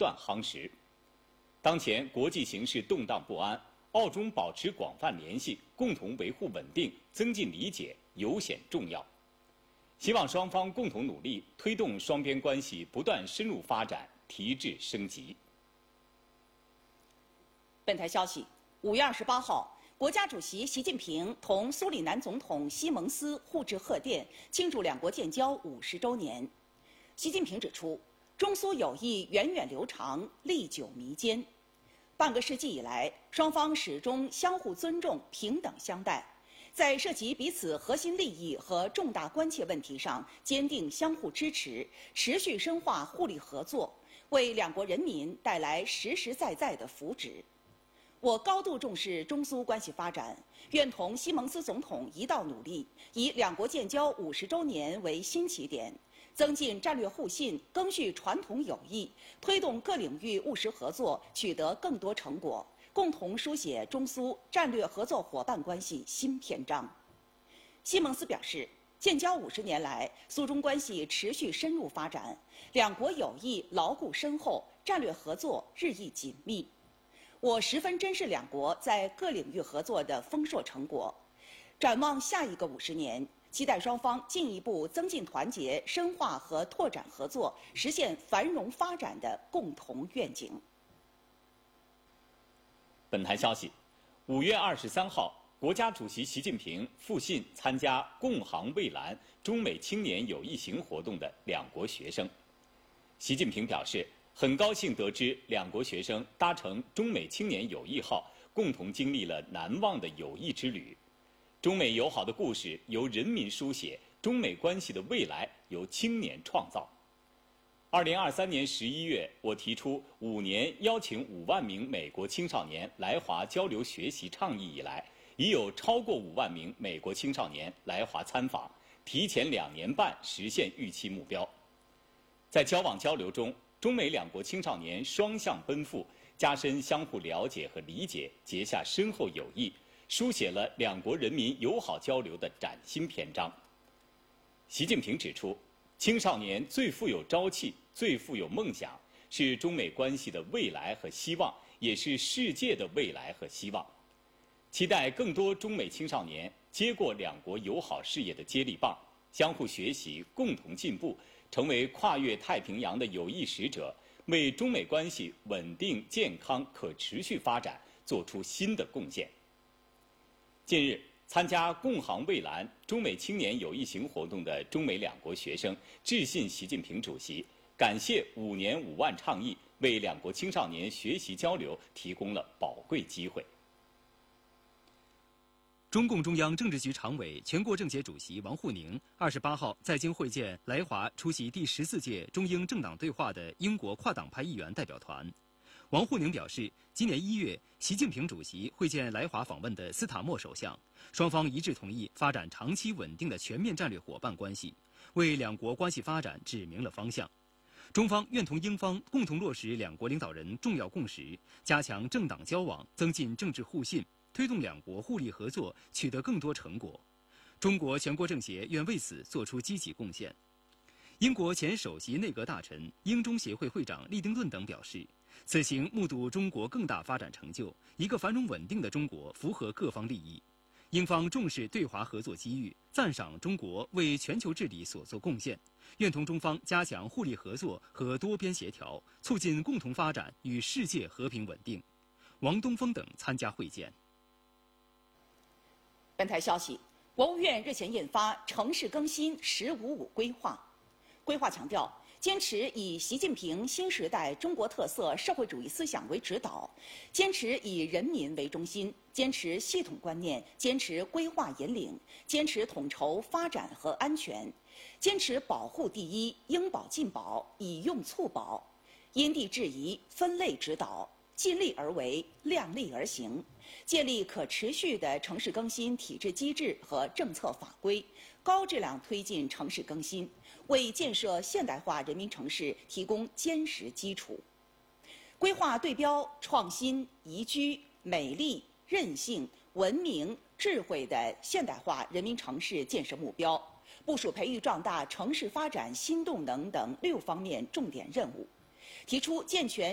断夯实。当前国际形势动荡不安，澳中保持广泛联系，共同维护稳定、增进理解尤显重要。希望双方共同努力，推动双边关系不断深入发展、提质升级。 本台消息，5月28号，国家主席习近平同苏里南总统西蒙斯互致贺电，庆祝两国建交50周年。习近平指出，中苏友谊源远流长、历久弥坚。半个世纪以来，双方始终相互尊重、平等相待，在涉及彼此核心利益和重大关切问题上坚定相互支持，持续深化互利合作，为两国人民带来实实在在的福祉。我高度重视中苏关系发展，愿同西蒙斯总统一道努力，以两国建交50周年为新起点，增进战略互信，赓续传统友谊，推动各领域务实合作取得更多成果，共同书写中苏战略合作伙伴关系新篇章。西蒙斯表示，建交50年来，苏中关系持续深入发展，两国友谊牢固深厚，战略合作日益紧密。我十分珍视两国在各领域合作的丰硕成果，展望下一个50年，期待双方进一步增进团结、深化和拓展合作，实现繁荣发展的共同愿景。 本台消息，5月23号，国家主席习近平复信参加共航蔚蓝中美青年友谊行活动的两国学生。习近平表示，很高兴得知两国学生搭乘中美青年友谊号，共同经历了难忘的友谊之旅。中美友好的故事由人民书写，中美关系的未来由青年创造。2023年11月，我提出5年邀请5万名美国青少年来华交流学习倡议以来，已有超过5万名美国青少年来华参访，提前2年半实现预期目标。在交往交流中，中美两国青少年双向奔赴，加深相互了解和理解，结下深厚友谊，书写了两国人民友好交流的崭新篇章。习近平指出，青少年最富有朝气，最富有梦想，是中美关系的未来和希望，也是世界的未来和希望。期待更多中美青少年接过两国友好事业的接力棒，相互学习，共同进步，成为跨越太平洋的友谊使者，为中美关系稳定、健康、可持续发展做出新的贡献。近日，参加共航蔚蓝中美青年友谊行活动的中美两国学生致信习近平主席，感谢5年5万倡议为两国青少年学习交流提供了宝贵机会。 中共中央政治局常委、全国政协主席王沪宁28号在京会见来华出席第14届中英政党对话的英国跨党派议员代表团。王沪宁表示，今年1月，习近平主席会见来华访问的斯塔默首相，双方一致同意发展长期稳定的全面战略伙伴关系，为两国关系发展指明了方向。中方愿同英方共同落实两国领导人重要共识，加强政党交往，增进政治互信，推动两国互利合作取得更多成果。中国全国政协愿为此作出积极贡献。英国前首席内阁大臣、英中协会会长利丁顿等表示，此行目睹中国更大发展成就，一个繁荣稳定的中国符合各方利益。英方重视对华合作机遇，赞赏中国为全球治理所做贡献，愿同中方加强互利合作和多边协调，促进共同发展与世界和平稳定。王东峰等参加会见。 本台消息，国务院日前印发《城市更新“十五五”规划》，规划强调，坚持以习近平新时代中国特色社会主义思想为指导，坚持以人民为中心，坚持系统观念，坚持规划引领，坚持统筹发展和安全，坚持保护第一，应保尽保，以用促保，因地制宜，分类指导，尽力而为，量力而行，建立可持续的城市更新体制机制和政策法规，高质量推进城市更新，为建设现代化人民城市提供坚实基础。规划对标创新、宜居、美丽、韧性、文明、智慧的现代化人民城市建设目标，部署培育壮大城市发展新动能等6方面重点任务，提出健全